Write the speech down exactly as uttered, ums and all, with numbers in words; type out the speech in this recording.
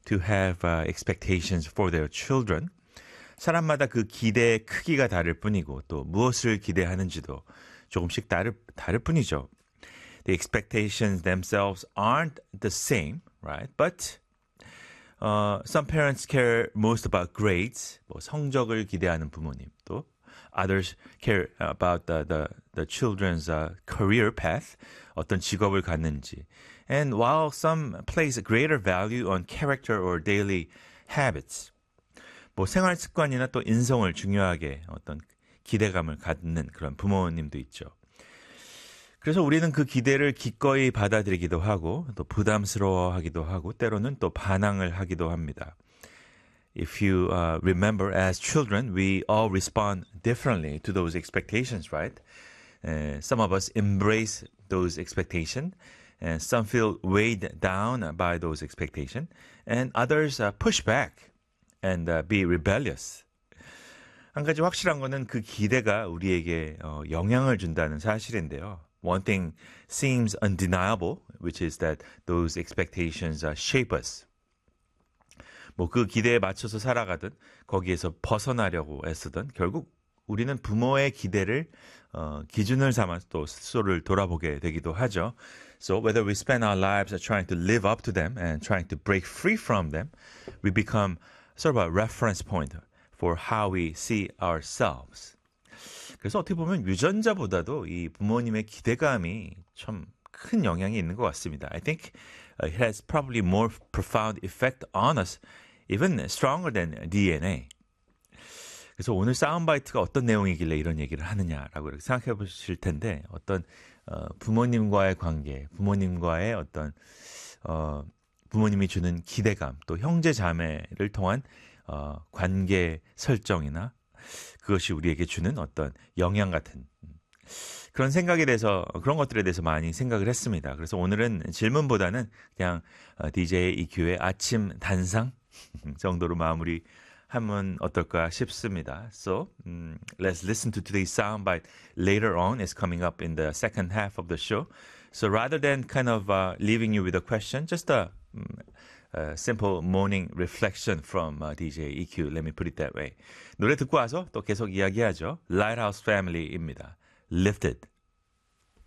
to have uh, expectations for their children. 사람마다 그 기대의 크기가 다를 뿐이고 또 무엇을 기대하는지도 조금씩 다를, 다를 뿐이죠. The expectations themselves aren't the same, right? But uh, some parents care most about grades, 뭐 성적을 기대하는 부모님 또 Others care about the, the, the children's uh, career path, 어떤 직업을 갖는지. And while some place greater value on character or daily habits, 뭐 생활 습관이나 또 인성을 중요하게 어떤 기대감을 갖는 그런 부모님도 있죠. 그래서 우리는 그 기대를 기꺼이 받아들이기도 하고 또 부담스러워하기도 하고 때로는 또 반항을 하기도 합니다. If you uh, remember, as children, we all respond differently to those expectations, right? Uh, some of us embrace those expectations, and some feel weighed down by those expectations, and others uh, push back and uh, be rebellious. 한 가지 확실한 거는 그 기대가 우리에게 어, 영향을 준다는 사실인데요. One thing seems undeniable, which is that those expectations uh, shape us. 뭐 그 기대에 맞춰서 살아가든 거기에서 벗어나려고 애쓰든 결국 우리는 부모의 기대를 어, 기준을 삼아서 또 스스로를 돌아보게 되기도 하죠. So whether we spend our lives trying to live up to them and trying to break free from them, we become sort of a reference point for how we see ourselves. 그래서 어떻게 보면 유전자보다도 이 부모님의 기대감이 참 큰 영향이 있는 것 같습니다. I think it has probably more profound effect on us, even stronger than 디엔에이. 그래서 오늘 사운드바이트가 어떤 내용이길래 이런 얘기를 하느냐라고 이렇게 생각해 보실 텐데 어떤 어, 부모님과의 관계, 부모님과의 어떤 어, 부모님이 주는 기대감, 또 형제 자매를 통한 어, 관계 설정이나 그것이 우리에게 주는 어떤 영향 같은 그런 생각에 대해서 그런 것들에 대해서 많이 생각을 했습니다. 그래서 오늘은 질문보다는 그냥 디제이 이큐의 아침 단상 정도로 마무리하면 어떨까 싶습니다. So um, let's listen to today's soundbite later on. It's coming up in the second half of the show. So rather than kind of uh, leaving you with a question, just a, um, a simple morning reflection from uh, 디제이 이큐. Let me put it that way. 노래 듣고 와서 또 계속 이야기하죠. Lighthouse Family입니다. Lifted.